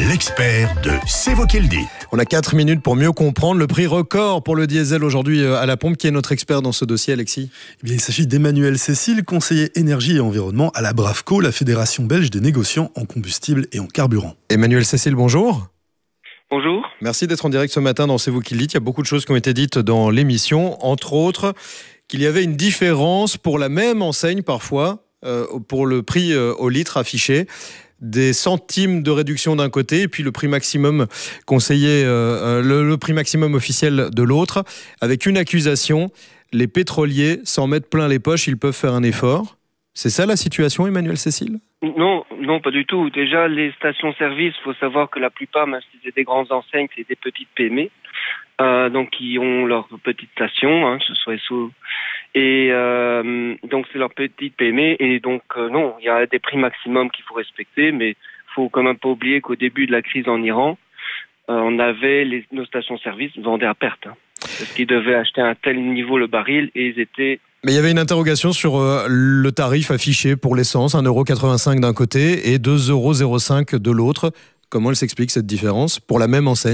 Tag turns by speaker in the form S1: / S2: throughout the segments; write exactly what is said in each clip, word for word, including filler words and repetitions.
S1: l'expert de C'est vous qui le dites.
S2: On a quatre minutes pour mieux comprendre le prix record pour le diesel aujourd'hui à la pompe. Qui est notre expert dans ce dossier, Alexis ?
S3: Eh bien, il s'agit d'Emmanuel Cécile, conseiller énergie et environnement à la Bravco, la fédération belge des négociants en combustible et en carburant.
S2: Emmanuel Cécile, bonjour.
S4: Bonjour.
S2: Merci d'être en direct ce matin dans C'est vous qui le dites. Il y a beaucoup de choses qui ont été dites dans l'émission, entre autres qu'il y avait une différence pour la même enseigne parfois, euh, pour le prix euh, au litre affiché. Des centimes de réduction d'un côté et puis le prix maximum conseillé, euh, le, le prix maximum officiel de l'autre, avec une accusation: les pétroliers s'en mettent plein les poches, ils peuvent faire un effort. C'est ça la situation, Emmanuel Cécile ?
S4: Non, non, pas du tout. Déjà, les stations-service, il faut savoir que la plupart, même si c'est des grandes enseignes, c'est des petites P M E, euh, donc qui ont leur petite station, hein, que ce soit S O. Et euh, donc c'est leur petite P M E, et donc euh, non, il y a des prix maximum qu'il faut respecter, mais il faut quand même pas oublier qu'au début de la crise en Iran, euh, on avait les, nos stations-service vendaient à perte, hein, parce qu'ils devaient acheter à un tel niveau le baril, et ils étaient...
S2: Mais il y avait une interrogation sur euh, le tarif affiché pour l'essence, un euro quatre-vingt-cinq d'un côté et deux euros zéro cinq de l'autre. Comment elle s'explique cette différence pour la même enseigne ?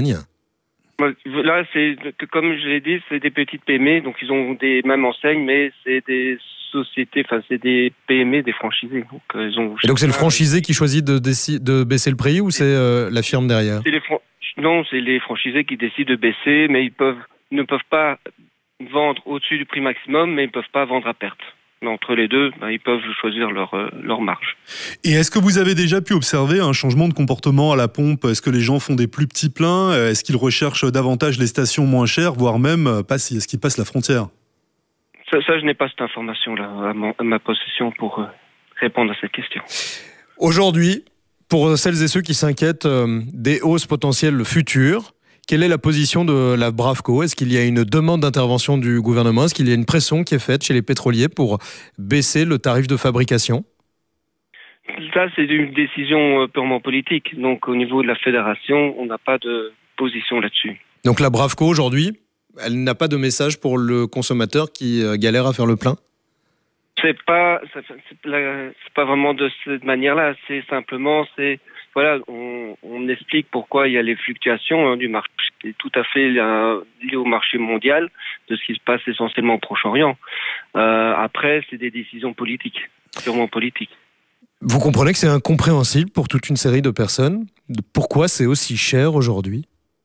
S4: Là, c'est comme je l'ai dit, c'est des petites P M E, donc ils ont des mêmes enseignes, mais c'est des sociétés, enfin c'est des P M E, des franchisés. Donc euh, ils ont.
S2: Et donc c'est le franchisé qui choisit de, déci- de baisser le prix ou c'est euh, la firme derrière ?
S4: C'est les fran- Non, c'est les franchisés qui décident de baisser, mais ils peuvent ne peuvent pas vendre au-dessus du prix maximum, mais ils peuvent pas vendre à perte. Mais entre les deux, ben, ils peuvent choisir leur, euh, leur marge.
S3: Et est-ce que vous avez déjà pu observer un changement de comportement à la pompe ? Est-ce que les gens font des plus petits pleins ? Est-ce qu'ils recherchent davantage les stations moins chères, voire même passe, est-ce qu'ils passent la frontière ?
S4: Ça, ça je n'ai pas cette information-là à, mon, à ma possession pour euh, répondre à cette question.
S2: Aujourd'hui, pour celles et ceux qui s'inquiètent euh, des hausses potentielles futures, quelle est la position de la Bravco ? Est-ce qu'il y a une demande d'intervention du gouvernement ? Est-ce qu'il y a une pression qui est faite chez les pétroliers pour baisser le tarif de fabrication ?
S4: Ça, c'est une décision purement politique. Donc, au niveau de la fédération, on n'a pas de position là-dessus.
S2: Donc, la Bravco, aujourd'hui, elle n'a pas de message pour le consommateur qui galère à faire le plein ?
S4: C'est pas, c'est, c'est, c'est pas vraiment de cette manière-là. C'est simplement, c'est... Voilà, on, on explique pourquoi il y a les fluctuations hein, du marché, c'est tout à fait euh, lié au marché mondial, de ce qui se passe essentiellement au Proche-Orient. Euh, après, c'est des décisions politiques, purement politiques.
S2: Vous comprenez que c'est incompréhensible pour toute une série de personnes ? Pourquoi c'est aussi cher aujourd'hui ?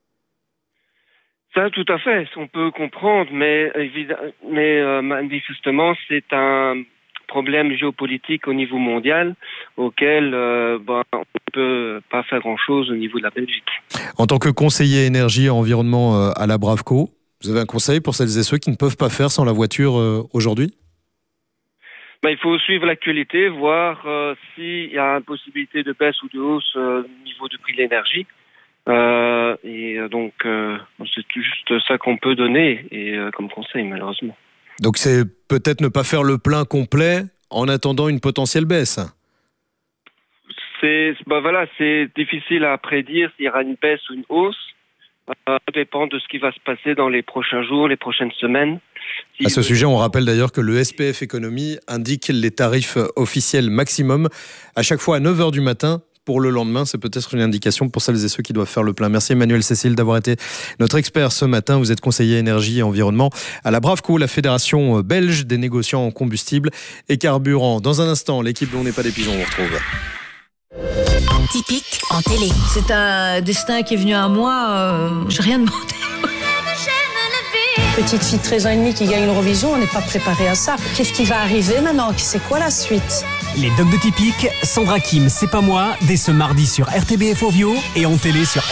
S4: Ça, tout à fait, on peut comprendre, mais, mais euh, manifestement, c'est un problème géopolitique au niveau mondial auquel euh, ben, on ne peut pas faire grand-chose au niveau de la Belgique.
S2: En tant que conseiller énergie et environnement euh, à la Bravco, vous avez un conseil pour celles et ceux qui ne peuvent pas faire sans la voiture euh, aujourd'hui ?
S4: Ben, il faut suivre l'actualité, voir euh, s'il y a une possibilité de baisse ou de hausse euh, au niveau du prix de l'énergie. Euh, et donc, euh, c'est juste ça qu'on peut donner et, euh, comme conseil, malheureusement.
S2: Donc c'est peut-être ne pas faire le plein complet en attendant une potentielle baisse.
S4: C'est, ben voilà, c'est difficile à prédire s'il y aura une baisse ou une hausse. Ça euh, dépend de ce qui va se passer dans les prochains jours, les prochaines semaines. Si
S2: à ce sujet, on rappelle d'ailleurs que le S P F Économie indique les tarifs officiels maximum à chaque fois à neuf heures du matin. Pour le lendemain, c'est peut-être une indication pour celles et ceux qui doivent faire le plein. Merci Emmanuel Cécile d'avoir été notre expert ce matin. Vous êtes conseiller énergie et environnement à la Bravco, la fédération belge des négociants en combustible et carburant. Dans un instant, l'équipe dont on n'est pas des pigeons, on vous retrouve.
S5: Typique en télé.
S6: C'est un destin qui est venu à moi, euh, j'ai rien demandé. Petite fille de treize ans et demi qui gagne l'Eurovision, on n'est pas préparé à ça. Qu'est-ce qui va arriver maintenant ? C'est quoi la suite ?
S7: Les docs de Typique, Sandra Kim, C'est pas moi, dès ce mardi sur R T B F Ovio et en télé sur